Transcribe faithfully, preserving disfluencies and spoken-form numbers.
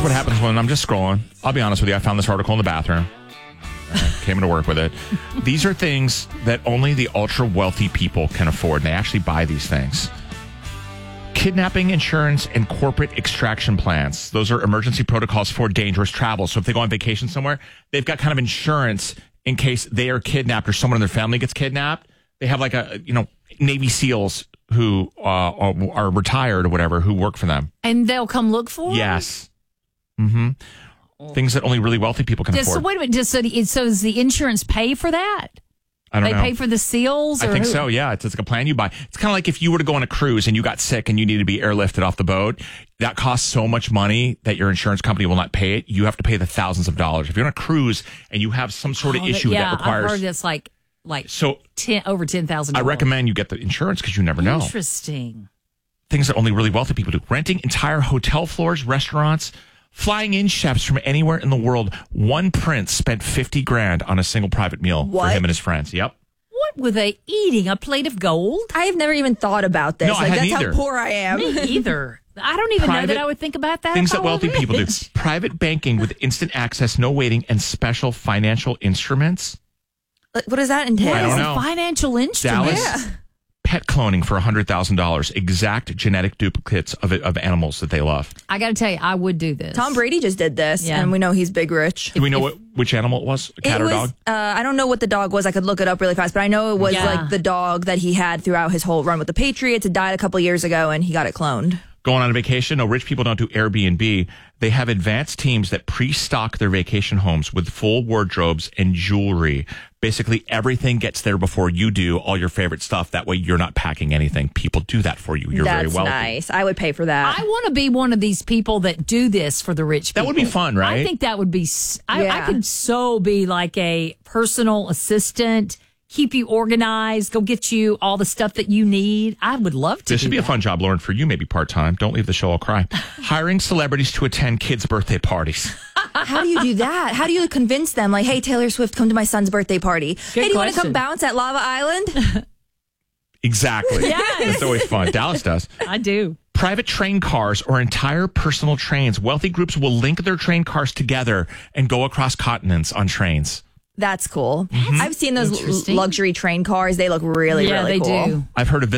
is what happens when I'm just scrolling. I'll be honest with you. I found this article in the bathroom. I came into work with it. These are things that only the ultra wealthy people can afford. And they actually buy these things. Kidnapping insurance and corporate extraction plans. Those are emergency protocols for dangerous travel. So if they go on vacation somewhere, they've got kind of insurance in case they are kidnapped or someone in their family gets kidnapped. They have like a, you know, Navy SEALs who uh, are, are retired or whatever who work for them. And they'll come look for them? Yes. Mm-hmm. Things that only really wealthy people can Just, afford. So wait a minute. Just so, so does the insurance pay for that? I don't they know. pay for the SEALs? Or I think who? so, yeah. It's, it's like a plan you buy. It's kind of like if you were to go on a cruise and you got sick and you need to be airlifted off the boat. That costs so much money that your insurance company will not pay it. You have to pay the thousands of dollars. If you're on a cruise and you have some sort of Oh, issue yeah, that requires... I've heard it's like, like so, ten, over ten thousand dollars. I recommend you get the insurance because you never know. Interesting. Things that only really wealthy people do. Renting entire hotel floors, restaurants, flying in chefs from anywhere in the world. One prince spent fifty grand on a single private meal What? for him and his friends. Yep. What were they eating? A plate of gold? I've never even thought about this. No, I like hadn't that's either. how poor I am. Me either. I don't even know Private- that I would think about that. Things if I that wealthy were people do. rich. Private banking with instant access, no waiting, and special financial instruments. Like, what does that entail? What I don't is know. a financial instrument? Dallas. Yeah. Pet cloning for one hundred thousand dollars. Exact genetic duplicates of of animals that they love. I got to tell you, I would do this. Tom Brady just did this, Yeah. and we know he's big rich. Do we know what which animal it was? A cat it or was, dog? Uh, I don't know what the dog was. I could look it up really fast, but I know it was Yeah. like the dog that he had throughout his whole run with the Patriots. It died a couple years ago, and he got it cloned. Going on a vacation? No, rich people don't do Airbnb. They have advanced teams that pre-stock their vacation homes with full wardrobes and jewelry. Basically, everything gets there before you do, all your favorite stuff. That way, you're not packing anything. People do that for you. You're That's very wealthy. nice. I would pay for that. I want to be one of these people that do this for the rich people. That would be fun, right? I think that would be, s- I, I Yeah. could so be like a personal assistant, keep you organized, go get you all the stuff that you need. I would love to This do should be a that. fun job, Lauren, for you, maybe part-time. Don't leave the show, I'll cry. Hiring celebrities to attend kids' birthday parties. How do you do that? How do you convince them? Like, hey, Taylor Swift, come to my son's birthday party. hey, do you want to question. come bounce at Lava Island? Exactly. Yes. It's always fun. Dallas does. I do. Private train cars or entire personal trains. Wealthy groups will link their train cars together and go across continents on trains. That's cool. Mm-hmm. I've seen those l- interesting. luxury train cars. They look really, yeah, really they cool. do. I've heard of